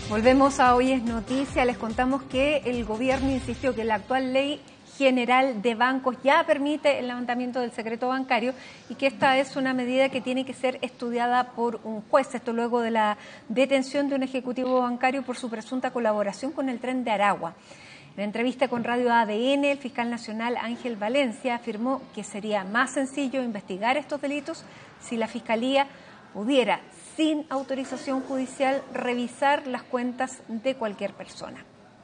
Volvemos a Hoy es Noticia. Les contamos que el gobierno insistió que la actual ley general de bancos ya permite el levantamiento del secreto bancario y que esta es una medida que tiene que ser estudiada por un juez. Esto luego de la detención de un ejecutivo bancario por su presunta colaboración con el Tren de Aragua. En entrevista con Radio ADN, el fiscal nacional Ángel Valencia afirmó que sería más sencillo investigar estos delitos si la Fiscalía pudiera, sin autorización judicial, revisar las cuentas de cualquier persona.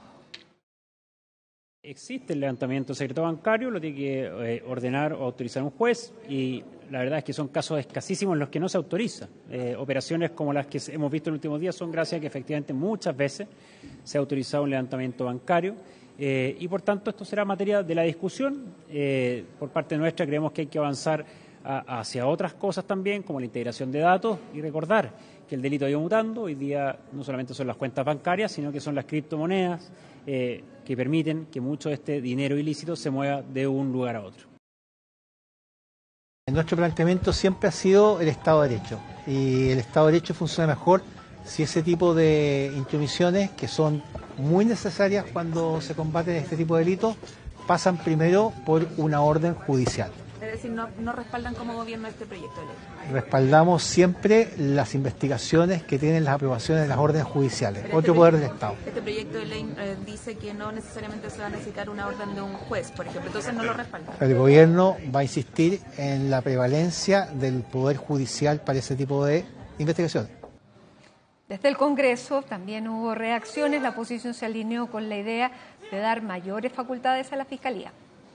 Existe el levantamiento del secreto bancario, lo tiene que ordenar o autorizar un juez y la verdad es que son casos escasísimos en los que no se autoriza. Operaciones como las que hemos visto en los últimos días son gracias a que efectivamente muchas veces se ha autorizado un levantamiento bancario y por tanto esto será materia de la discusión. Por parte nuestra creemos que hay que avanzar hacia otras cosas también, como la integración de datos y recordar que el delito ha ido mutando. Hoy día no solamente son las cuentas bancarias, sino que son las criptomonedas que permiten que mucho de este dinero ilícito se mueva de un lugar a otro. Nuestro planteamiento siempre ha sido el Estado de Derecho y el Estado de Derecho funciona mejor si ese tipo de intromisiones, que son muy necesarias cuando se combaten este tipo de delitos, pasan primero por una orden judicial. Es decir, no respaldan como gobierno este proyecto de ley. Respaldamos siempre las investigaciones que tienen las aprobaciones de las órdenes judiciales, pero otro poder del Estado. Este proyecto de ley dice que no necesariamente se va a necesitar una orden de un juez, por ejemplo, entonces no lo respaldan. El gobierno va a insistir en la prevalencia del poder judicial para ese tipo de investigaciones. Desde el Congreso también hubo reacciones. La oposición se alineó con la idea de dar mayores facultades a la Fiscalía.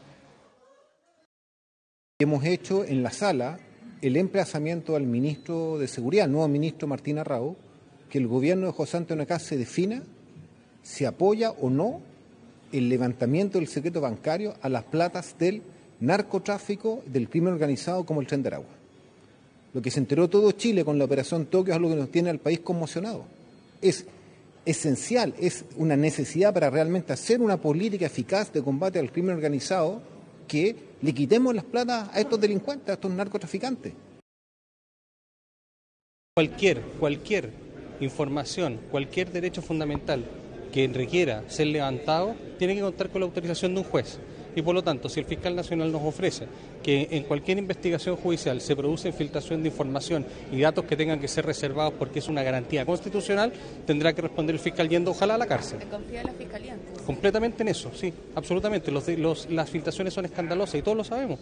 Hemos hecho en la sala el emplazamiento al ministro de Seguridad, el nuevo ministro Martín Arrau, que el gobierno de José Antonio Kast se defina si apoya o no el levantamiento del secreto bancario a las platas del narcotráfico, del crimen organizado como el Tren de Aragua. Lo que se enteró todo Chile con la Operación Tokio es algo que nos tiene al país conmocionado. Es esencial, es una necesidad para realmente hacer una política eficaz de combate al crimen organizado que le quitemos las platas a estos delincuentes, a estos narcotraficantes. Cualquier información, cualquier derecho fundamental que requiera ser levantado, tiene que contar con la autorización de un juez. Y por lo tanto, si el fiscal nacional nos ofrece que en cualquier investigación judicial se produce infiltración de información y datos que tengan que ser reservados porque es una garantía constitucional, tendrá que responder el fiscal yendo ojalá a la cárcel. ¿Se confía en la fiscalía entonces? Completamente en eso, sí, absolutamente. Las filtraciones son escandalosas y todos lo sabemos.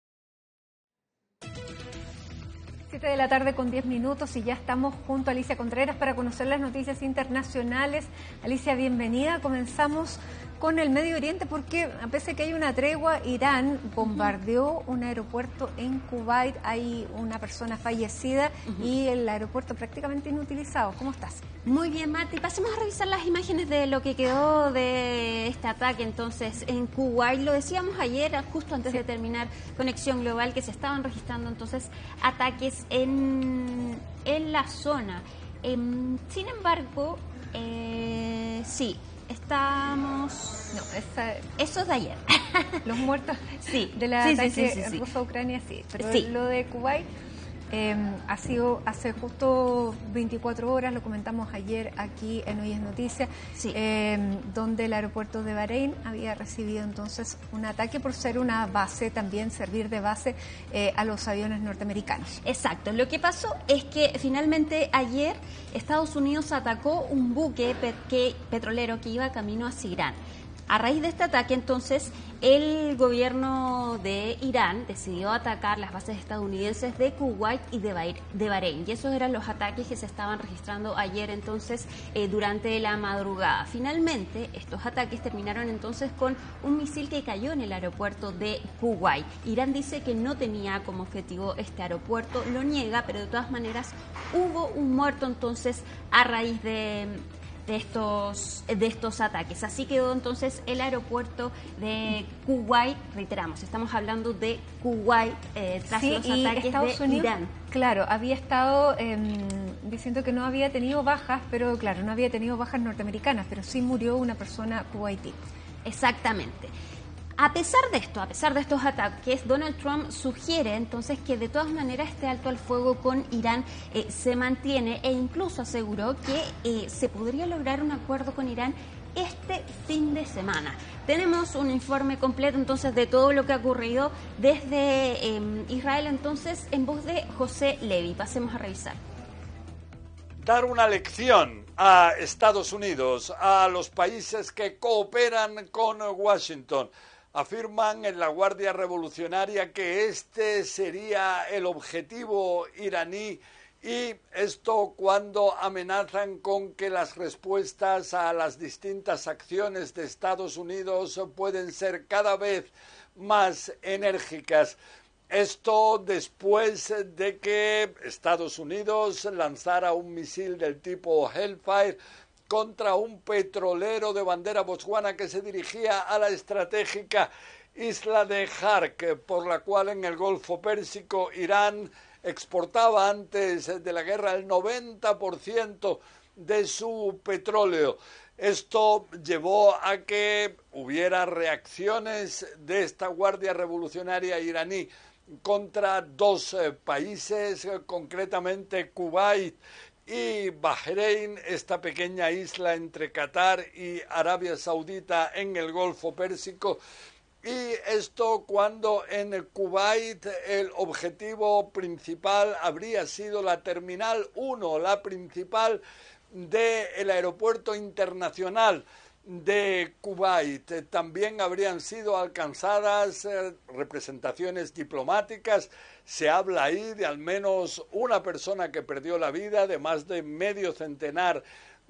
7 de la tarde con 10 minutos y ya estamos junto a Alicia Contreras para conocer las noticias internacionales. Alicia, bienvenida. Comenzamos con el Medio Oriente porque a pesar de que hay una tregua, Irán bombardeó un aeropuerto en Kuwait, hay una persona fallecida y el aeropuerto prácticamente inutilizado. ¿Cómo estás? Muy bien, Mati. Pasemos a revisar las imágenes de lo que quedó de este ataque entonces en Kuwait. Lo decíamos ayer, justo antes de terminar Conexión Global, que se estaban registrando entonces ataques en la zona. Sin embargo, sí. Estamos... No, eso es de ayer. Los muertos sí, del ataque ruso a Ucrania, sí. Pero sí. Lo de Kuwait ha sido hace justo 24 horas, lo comentamos ayer aquí en Hoy es Noticia, sí. Donde el aeropuerto de Bahrein había recibido entonces un ataque por ser una base, también servir de base a los aviones norteamericanos. Exacto. Lo que pasó es que finalmente ayer Estados Unidos atacó un buque petrolero que iba camino hacia Irán. A raíz de este ataque, entonces, el gobierno de Irán decidió atacar las bases estadounidenses de Kuwait y de Bahrein. Y esos eran los ataques que se estaban registrando ayer, entonces, durante la madrugada. Finalmente, estos ataques terminaron, entonces, con un misil que cayó en el aeropuerto de Kuwait. Irán dice que no tenía como objetivo este aeropuerto, lo niega, pero de todas maneras hubo un muerto, entonces, a raíz de estos ataques. Así quedó entonces el aeropuerto de Kuwait. Reiteramos, estamos hablando de Kuwait tras los ataques Estados de Unidos, Irán. Claro, había estado diciendo que no había tenido bajas, pero claro, no había tenido bajas norteamericanas, pero sí murió una persona kuwaití. Exactamente. A pesar de estos ataques, Donald Trump sugiere entonces que de todas maneras este alto al fuego con Irán se mantiene, e incluso aseguró que se podría lograr un acuerdo con Irán este fin de semana. Tenemos un informe completo entonces de todo lo que ha ocurrido desde Israel, entonces en voz de José Levi. Pasemos a revisar. Dar una lección a Estados Unidos, a los países que cooperan con Washington. Afirman en la Guardia Revolucionaria que este sería el objetivo iraní, y esto cuando amenazan con que las respuestas a las distintas acciones de Estados Unidos pueden ser cada vez más enérgicas. Esto después de que Estados Unidos lanzara un misil del tipo Hellfire contra un petrolero de bandera botswana que se dirigía a la estratégica isla de Hark, por la cual en el Golfo Pérsico Irán exportaba antes de la guerra el 90% de su petróleo. Esto llevó a que hubiera reacciones de esta Guardia Revolucionaria iraní contra dos países, concretamente Kuwait y Bahrein, esta pequeña isla entre Qatar y Arabia Saudita en el Golfo Pérsico. Y esto cuando en Kuwait el objetivo principal habría sido la Terminal 1, la principal del aeropuerto internacional de Kuwait. También habrían sido alcanzadas representaciones diplomáticas. Se habla ahí de al menos una persona que perdió la vida, de más de medio centenar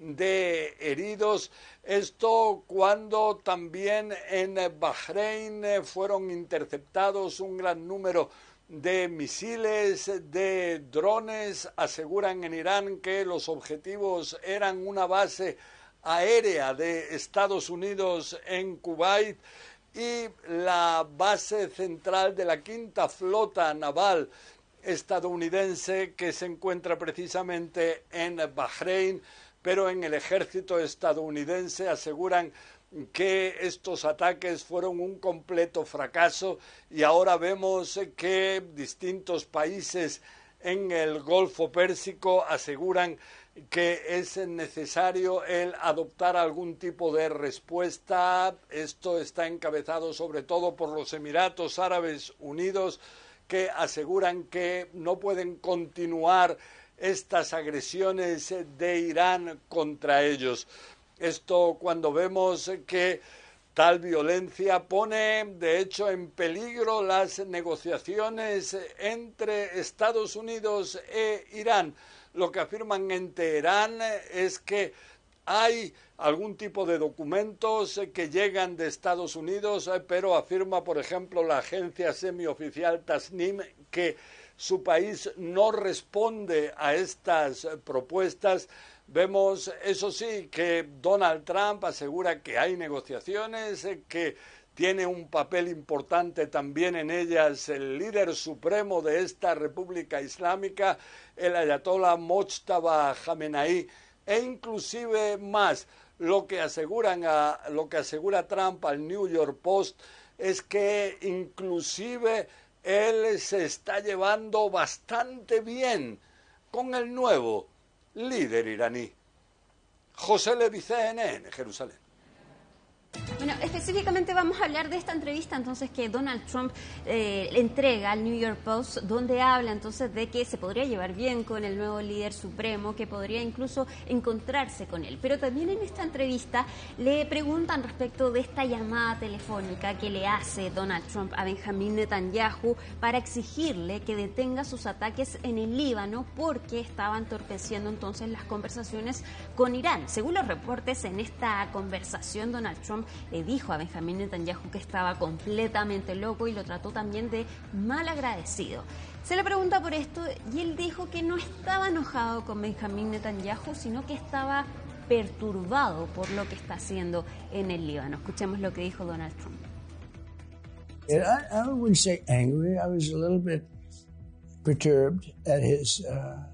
de heridos. Esto cuando también en Bahrein fueron interceptados un gran número de misiles, de drones. Aseguran en Irán que los objetivos eran una base aérea de Estados Unidos en Kuwait y la base central de la quinta flota naval estadounidense, que se encuentra precisamente en Bahrein. Pero en el ejército estadounidense aseguran que estos ataques fueron un completo fracaso, y ahora vemos que distintos países en el Golfo Pérsico aseguran que es necesario el adoptar algún tipo de respuesta. Esto está encabezado sobre todo por los Emiratos Árabes Unidos, que aseguran que no pueden continuar estas agresiones de Irán contra ellos. Esto cuando vemos que tal violencia pone, de hecho, en peligro las negociaciones entre Estados Unidos e Irán. Lo que afirman en Teherán es que hay algún tipo de documentos que llegan de Estados Unidos, pero afirma, por ejemplo, la agencia semioficial Tasnim que su país no responde a estas propuestas. Vemos, eso sí, que Donald Trump asegura que hay negociaciones, que tiene un papel importante también en ellas el líder supremo de esta República Islámica, el ayatolá Mojtaba Khamenei, e inclusive más. Lo que asegura Trump al New York Post es que inclusive él se está llevando bastante bien con el nuevo líder iraní. José Levi, CNN, Jerusalén. Bueno, específicamente vamos a hablar de esta entrevista entonces que Donald Trump entrega al New York Post, donde habla entonces de que se podría llevar bien con el nuevo líder supremo, que podría incluso encontrarse con él. Pero también en esta entrevista le preguntan respecto de esta llamada telefónica que le hace Donald Trump a Benjamín Netanyahu para exigirle que detenga sus ataques en el Líbano, porque estaba entorpeciendo entonces las conversaciones con Irán. Según los reportes, en esta conversación Donald Trump le dijo a Benjamín Netanyahu que estaba completamente loco y lo trató también de mal agradecido. Se le pregunta por esto y él dijo que no estaba enojado con Benjamín Netanyahu, sino que estaba perturbado por lo que está haciendo en el Líbano. Escuchemos lo que dijo Donald Trump. I wouldn't say angry. I was a little bit perturbed at his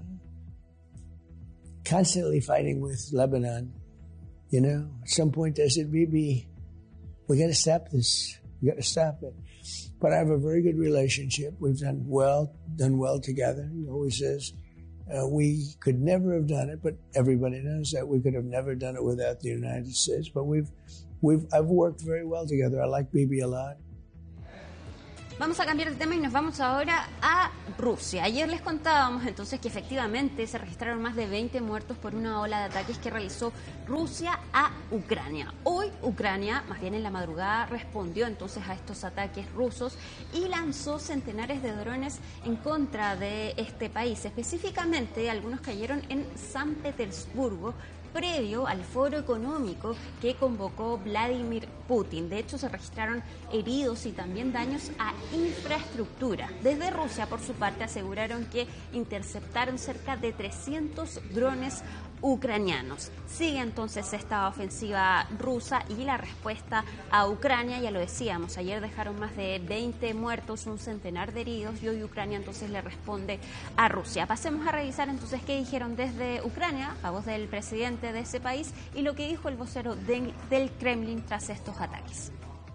constantly fighting with Lebanon. You know, at some point I said, maybe we got to stop this. We got to stop it. But I have a very good relationship. We've done well together. He always says, we could never have done it, but everybody knows that we could have never done it without the United States. But I've worked very well together. I like Bibi a lot. Vamos a cambiar de tema y nos vamos ahora a Rusia. Ayer les contábamos entonces que efectivamente se registraron más de 20 muertos por una ola de ataques que realizó Rusia a Ucrania. Hoy Ucrania, más bien en la madrugada, respondió entonces a estos ataques rusos y lanzó centenares de drones en contra de este país. Específicamente, algunos cayeron en San Petersburgo, previo al foro económico que convocó Vladimir Putin. De hecho, se registraron heridos y también daños a infraestructura. Desde Rusia, por su parte, aseguraron que interceptaron cerca de 300 drones ucranianos. Sigue entonces esta ofensiva rusa y la respuesta a Ucrania, ya lo decíamos, ayer dejaron más de 20 muertos, un centenar de heridos y hoy Ucrania entonces le responde a Rusia. Pasemos a revisar entonces qué dijeron desde Ucrania, a voz del presidente de ese país y lo que dijo el vocero del Kremlin tras estos ataques.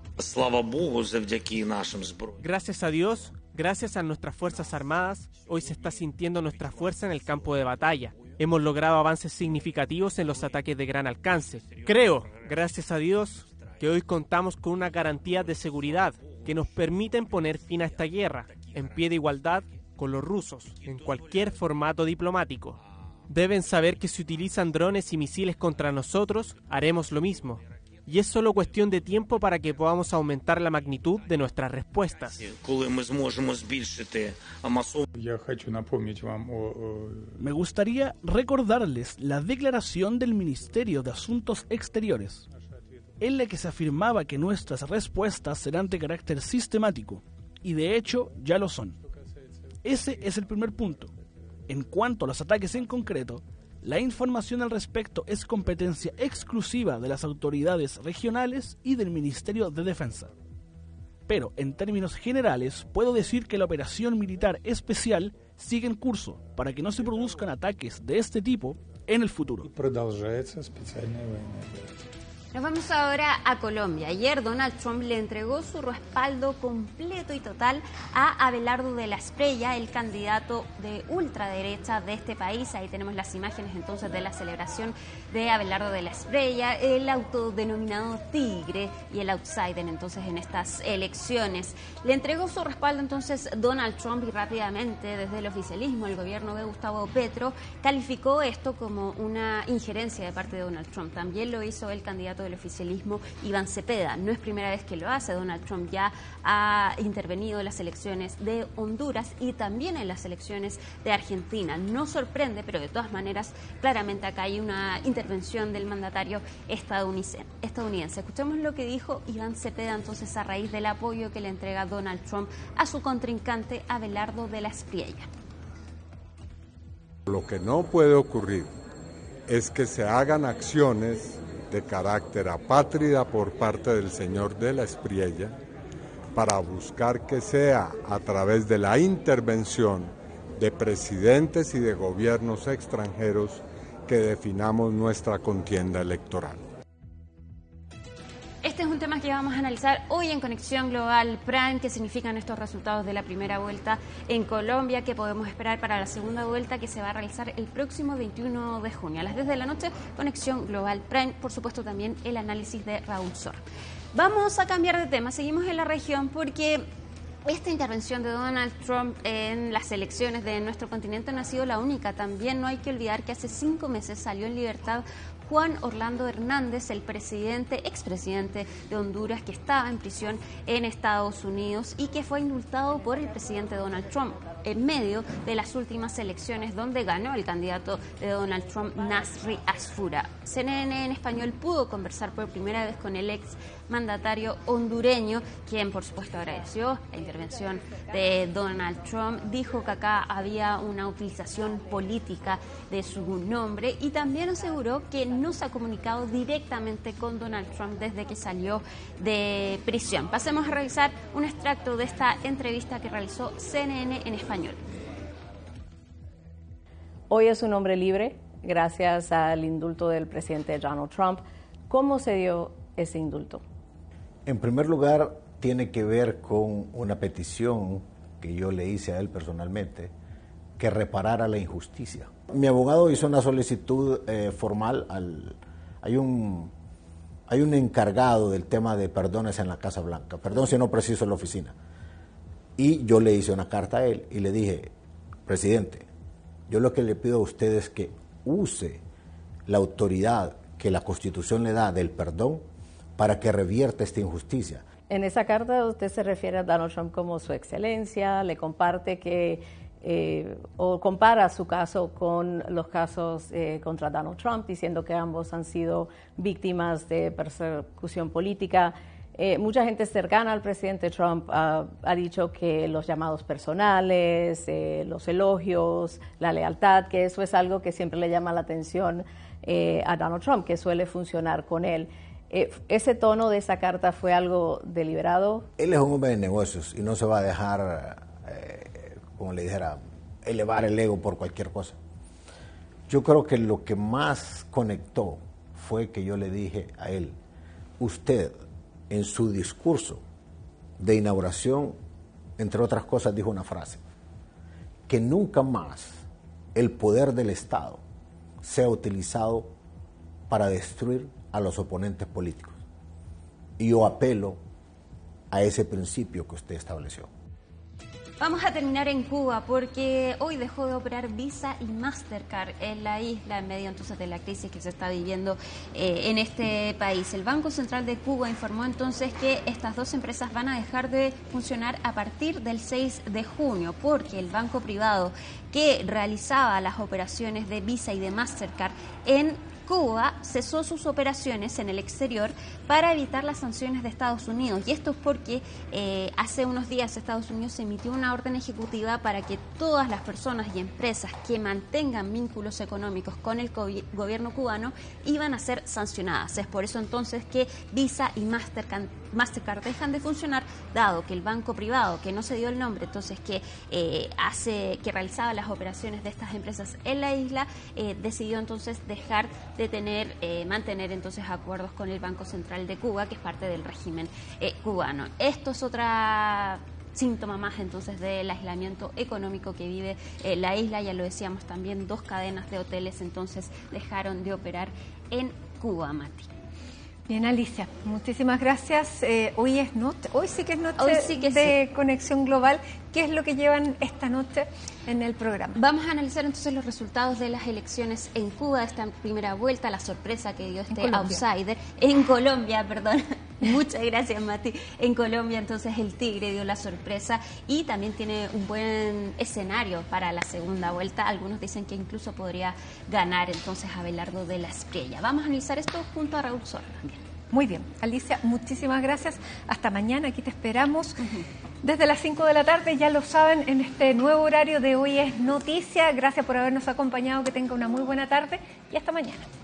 Gracias a Dios, gracias a nuestras Fuerzas Armadas, hoy se está sintiendo nuestra fuerza en el campo de batalla. Hemos logrado avances significativos en los ataques de gran alcance. Creo, gracias a Dios, que hoy contamos con una garantía de seguridad que nos permiten poner fin a esta guerra, en pie de igualdad con los rusos, en cualquier formato diplomático. Deben saber que si utilizan drones y misiles contra nosotros, haremos lo mismo. Y es solo cuestión de tiempo para que podamos aumentar la magnitud de nuestras respuestas. Me gustaría recordarles la declaración del Ministerio de Asuntos Exteriores, en la que se afirmaba que nuestras respuestas serán de carácter sistemático, y de hecho ya lo son. Ese es el primer punto. En cuanto a los ataques en concreto, la información al respecto es competencia exclusiva de las autoridades regionales y del Ministerio de Defensa. Pero, en términos generales, puedo decir que la operación militar especial sigue en curso para que no se produzcan ataques de este tipo en el futuro. Nos vamos ahora a Colombia. Ayer Donald Trump le entregó su respaldo completo y total a Abelardo de la Espriella, el candidato de ultraderecha de este país. Ahí tenemos las imágenes entonces de la celebración de Abelardo de la Espriella, el autodenominado tigre y el outsider entonces en estas elecciones. Le entregó su respaldo entonces Donald Trump y rápidamente desde el oficialismo, el gobierno de Gustavo Petro, calificó esto como una injerencia de parte de Donald Trump. También lo hizo el candidato del oficialismo, Iván Cepeda. No es primera vez que lo hace. Donald Trump ya ha intervenido en las elecciones de Honduras y también en las elecciones de Argentina. No sorprende, pero de todas maneras, claramente acá hay una intervención del mandatario estadounidense. Escuchemos lo que dijo Iván Cepeda entonces a raíz del apoyo que le entrega Donald Trump a su contrincante Abelardo de la Espriella. Lo que no puede ocurrir es que se hagan acciones de carácter apátrida por parte del señor de la Espriella para buscar que sea a través de la intervención de presidentes y de gobiernos extranjeros que definamos nuestra contienda electoral. Este es un tema que vamos a analizar hoy en Conexión Global Prime. ¿Qué significan estos resultados de la primera vuelta en Colombia? ¿Qué podemos esperar para la segunda vuelta que se va a realizar el próximo 21 de junio? A las 10 de la noche, Conexión Global Prime. Por supuesto, también el análisis de Raúl Sor. Vamos a cambiar de tema. Seguimos en la región porque esta intervención de Donald Trump en las elecciones de nuestro continente no ha sido la única. También no hay que olvidar que hace 5 meses salió en libertad Juan Orlando Hernández, el expresidente de Honduras, que estaba en prisión en Estados Unidos y que fue indultado por el presidente Donald Trump en medio de las últimas elecciones donde ganó el candidato de Donald Trump, Nasri Asfura. CNN en español pudo conversar por primera vez con el ex mandatario hondureño, quien por supuesto agradeció la intervención de Donald Trump, dijo que acá había una utilización política de su nombre y también aseguró que no se ha comunicado directamente con Donald Trump desde que salió de prisión. Pasemos a revisar un extracto de esta entrevista que realizó CNN en español. Hoy es un hombre libre gracias al indulto del presidente Donald Trump. ¿Cómo se dio ese indulto? En primer lugar, tiene que ver con una petición que yo le hice a él personalmente, que reparara la injusticia. Mi abogado hizo una solicitud formal hay un encargado del tema de perdones en la Casa Blanca, perdón si no preciso en la oficina, y yo le hice una carta a él y le dije, presidente, yo lo que le pido a usted es que use la autoridad que la Constitución le da del perdón para que revierta esta injusticia. En esa carta usted se refiere a Donald Trump como su excelencia, le comparte que o compara su caso con los casos contra Donald Trump, diciendo que ambos han sido víctimas de persecución política. Mucha gente cercana al presidente Trump ha dicho que los llamados personales, los elogios, la lealtad, que eso es algo que siempre le llama la atención a Donald Trump, que suele funcionar con él. ¿Ese tono de esa carta fue algo deliberado? Él es un hombre de negocios y no se va a dejar, como le dijera, elevar el ego por cualquier cosa. Yo creo que lo que más conectó fue que yo le dije a él, usted en su discurso de inauguración, entre otras cosas, dijo una frase, que nunca más el poder del Estado sea utilizado para destruir a los oponentes políticos. Y yo apelo a ese principio que usted estableció. Vamos a terminar en Cuba porque hoy dejó de operar Visa y Mastercard en la isla en medio entonces de la crisis que se está viviendo en este país. El Banco Central de Cuba informó entonces que estas dos empresas van a dejar de funcionar a partir del 6 de junio porque el banco privado que realizaba las operaciones de Visa y de Mastercard en Cuba cesó sus operaciones en el exterior para evitar las sanciones de Estados Unidos. Y esto es porque hace unos días Estados Unidos emitió una orden ejecutiva para que todas las personas y empresas que mantengan vínculos económicos con el gobierno cubano iban a ser sancionadas. Es por eso entonces que Visa y Mastercard dejan de funcionar, dado que el banco privado, que no se dio el nombre, entonces que realizaba las operaciones de estas empresas en la isla, decidió entonces dejar de mantener entonces acuerdos con el Banco Central de Cuba, que es parte del régimen cubano. Esto es otra síntoma más entonces del aislamiento económico que vive la isla. Ya lo decíamos también, 2 cadenas de hoteles entonces dejaron de operar en Cuba, Mati. Bien, Alicia, muchísimas gracias. Hoy sí que es noche de Conexión Global. ¿Qué es lo que llevan esta noche en el programa? Vamos a analizar entonces los resultados de las elecciones en Cuba, de esta primera vuelta, la sorpresa que dio este outsider. En Colombia, perdón. Muchas gracias, Mati. En Colombia, entonces, el Tigre dio la sorpresa y también tiene un buen escenario para la segunda vuelta. Algunos dicen que incluso podría ganar entonces Abelardo de la Espriella. Vamos a analizar esto junto a Raúl Sola también. Muy bien. Alicia, muchísimas gracias. Hasta mañana. Aquí te esperamos desde las 5 de la tarde. Ya lo saben, en este nuevo horario de Hoy es Noticia. Gracias por habernos acompañado. Que tenga una muy buena tarde y hasta mañana.